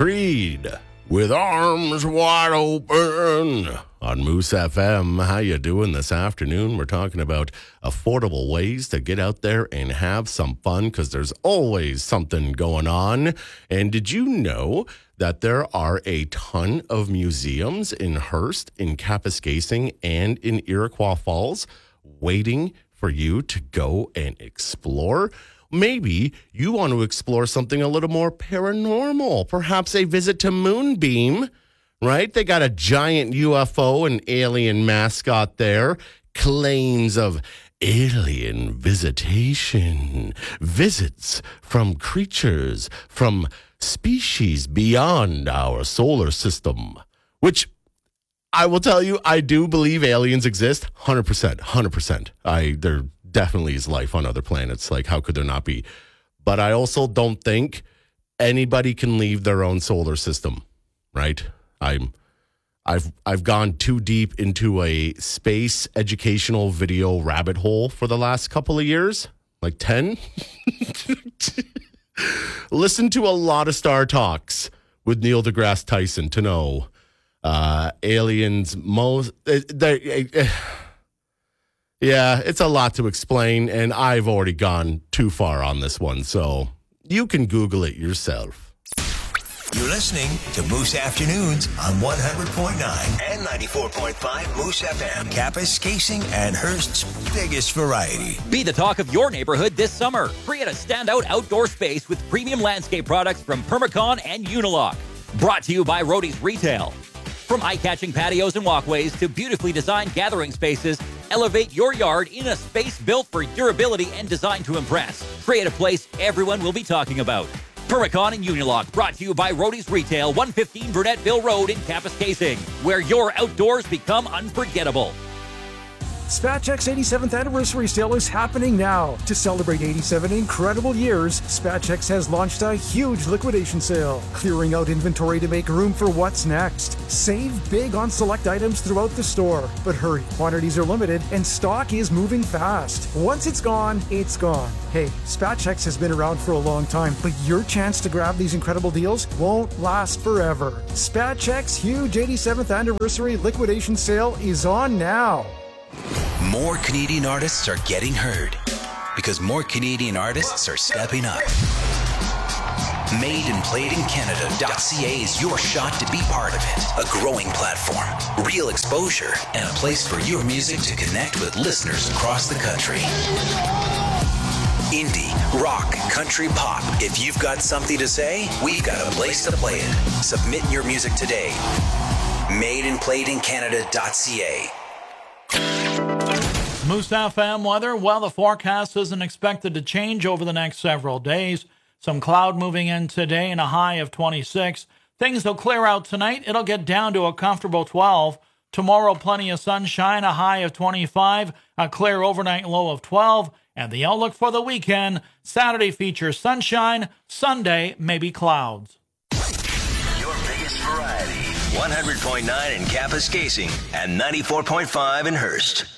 Creed with Arms Wide Open on Moose FM. How you doing this afternoon? We're talking about affordable ways to get out there and have some fun because there's always something going on. And did you know that there are a ton of museums in Hearst, in Kapuskasing, and in Iroquois Falls waiting for you to go and explore? Maybe you want to explore something a little more paranormal, perhaps a visit to Moonbeam, right? They got a giant UFO and alien mascot there, claims of alien visitation, visits from creatures from species beyond our solar system, which I will tell you, I do believe aliens exist, 100%. There definitely is life on other planets. Like, how could there not be? But I also don't think anybody can leave their own solar system, right? I've gone too deep into a space educational video rabbit hole for the last couple of years, like 10. Listen to a lot of Star Talks with Neil deGrasse Tyson to know aliens yeah, it's a lot to explain, and I've already gone too far on this one, so you can Google it yourself. You're listening to Moose Afternoons on 100.9 and 94.5 Moose FM. Kapuskasing and Hearst's biggest variety. Be the talk of your neighborhood this summer. Create a standout outdoor space with premium landscape products from Permacon and Unilock. Brought to you by Roadie's Retail. From eye-catching patios and walkways to beautifully designed gathering spaces, elevate your yard in a space built for durability and designed to impress. Create a place everyone will be talking about. Permacon and Unilock, brought to you by Roadie's Retail, 115 Burnetville Road in Kapuskasing, where your outdoors become unforgettable. Spatchek's 87th anniversary sale is happening now. To celebrate 87 incredible years, Spatchek's has launched a huge liquidation sale, clearing out inventory to make room for what's next. Save big on select items throughout the store, but hurry, quantities are limited and stock is moving fast. Once it's gone, it's gone. Hey, Spatchek's has been around for a long time, but your chance to grab these incredible deals won't last forever. Spatchek's huge 87th anniversary liquidation sale is on now. More Canadian artists are getting heard because more Canadian artists are stepping up. MadeandPlayedInCanada.ca is your shot to be part of it. A growing platform, real exposure, and a place for your music to connect with listeners across the country. Indie, rock, country, pop. If you've got something to say, we've got a place to play it. Submit your music today. MadeandPlayedInCanada.ca. Moose FM weather. Well, the forecast isn't expected to change over the next several days. Some cloud moving in today and a high of 26. Things will clear out tonight. It'll get down to a comfortable 12. Tomorrow, plenty of sunshine, a high of 25, a clear overnight low of 12. And the outlook for the weekend, Saturday features sunshine, Sunday maybe clouds. Your biggest variety. 100.9 in Kapuskasing and 94.5 in Hearst.